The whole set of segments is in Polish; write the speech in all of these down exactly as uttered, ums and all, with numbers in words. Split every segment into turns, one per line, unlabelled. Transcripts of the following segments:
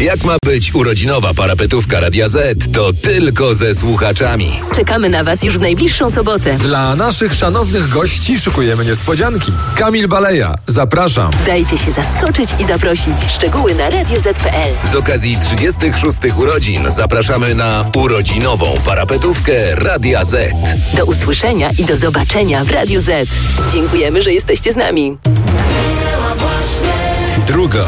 Jak ma być urodzinowa parapetówka Radia Z, to tylko ze słuchaczami.
Czekamy na Was już w najbliższą sobotę.
Dla naszych szanownych gości szykujemy niespodzianki. Kamil Baleja, zapraszam.
Dajcie się zaskoczyć i zaprosić. Szczegóły na radio zet kropka pe el.
Z okazji trzydziestych szóstych urodzin zapraszamy na urodzinową parapetówkę Radia Z.
Do usłyszenia i do zobaczenia w Radiu Z. Dziękujemy, że jesteście z nami.
Druga.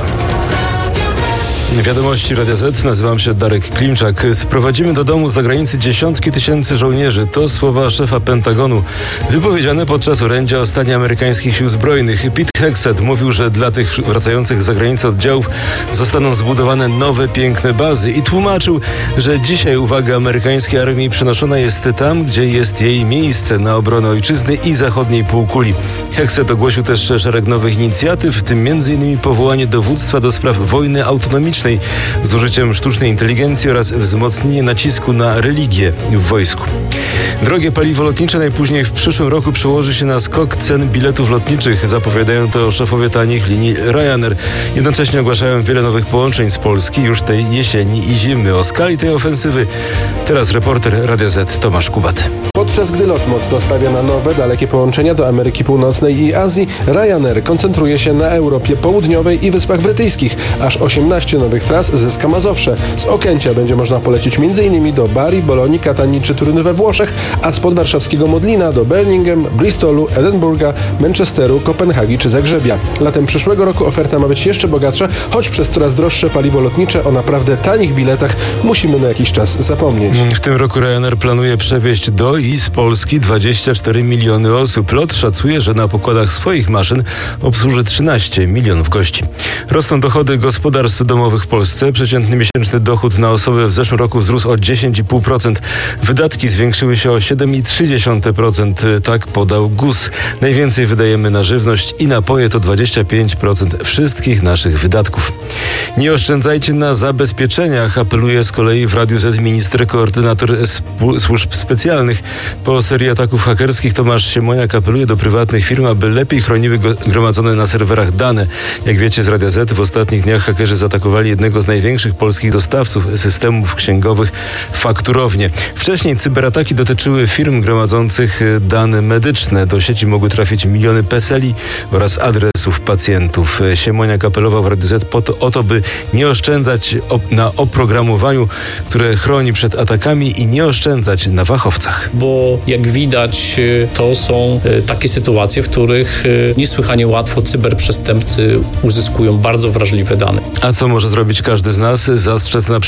Wiadomości Radia Z. Nazywam się Darek Klimczak. Sprowadzimy do domu z zagranicy dziesiątki tysięcy żołnierzy. To słowa szefa Pentagonu wypowiedziane podczas orędzia o stanie amerykańskich sił zbrojnych. Pete Hegseth mówił, że dla tych wracających z zagranicy oddziałów zostaną zbudowane nowe, piękne bazy i tłumaczył, że dzisiaj uwaga amerykańskiej armii przenoszona jest tam, gdzie jest jej miejsce na obronę ojczyzny i zachodniej półkuli. Hegseth ogłosił też szereg nowych inicjatyw, w tym między innymi powołanie dowództwa do spraw wojny autonomicznej z użyciem sztucznej inteligencji oraz wzmocnienie nacisku na religię w wojsku. Drogie paliwo lotnicze najpóźniej w przyszłym roku przełoży się na skok cen biletów lotniczych. Zapowiadają to szefowie tanich linii Ryanair. Jednocześnie ogłaszają wiele nowych połączeń z Polski już tej jesieni i zimy. O skali tej ofensywy teraz reporter Radia Z Tomasz Kubat.
Podczas gdy lot mocno stawia na nowe, dalekie połączenia do Ameryki Północnej i Azji, Ryanair koncentruje się na Europie Południowej i Wyspach Brytyjskich. Aż osiemnaście nowych tras zyska Mazowsze. Z Okęcia będzie można polecieć m.in. do Bari, Bolonii, Katanii czy Turynu we Włoszech, a z podwarszawskiego Modlina do Birmingham, Bristolu, Edynburga, Manchesteru, Kopenhagi czy Zagrzebia. Latem przyszłego roku oferta ma być jeszcze bogatsza, choć przez coraz droższe paliwo lotnicze o naprawdę tanich biletach musimy na jakiś czas zapomnieć.
W tym roku Ryanair planuje przewieźć do i z Polski dwadzieścia cztery miliony osób. Lot szacuje, że na pokładach swoich maszyn obsłuży trzynaście milionów gości. Rosną dochody gospodarstw domowych w Polsce. Przeciętny miesięczny dochód na osobę w zeszłym roku wzrósł o dziesięć i pół procent. Wydatki zwiększyły się o siedem i trzy dziesiąte procent. Tak podał G U S. Najwięcej wydajemy na żywność i napoje, to dwadzieścia pięć procent wszystkich naszych wydatków. Nie oszczędzajcie na zabezpieczeniach, apeluje z kolei w Radiu Z minister koordynator służb specjalnych. Po serii ataków hakerskich Tomasz Siemoniak apeluje do prywatnych firm, aby lepiej chroniły gromadzone na serwerach dane. Jak wiecie z Radia Z, w ostatnich dniach hakerzy zaatakowali jednego z największych polskich dostawców systemów księgowych, Fakturownię. Wcześniej cyberataki dotyczyły firm gromadzących dane medyczne. Do sieci mogły trafić miliony peseli oraz adresów pacjentów. Siemoniak apelował w Radiu Z po to, o to, by nie oszczędzać op- na oprogramowaniu, które chroni przed atakami, i nie oszczędzać na fachowcach.
Bo jak widać, to są takie sytuacje, w których niesłychanie łatwo cyberprzestępcy uzyskują bardzo wrażliwe dane.
A co może zrobić każdy z nas? Zastrzec na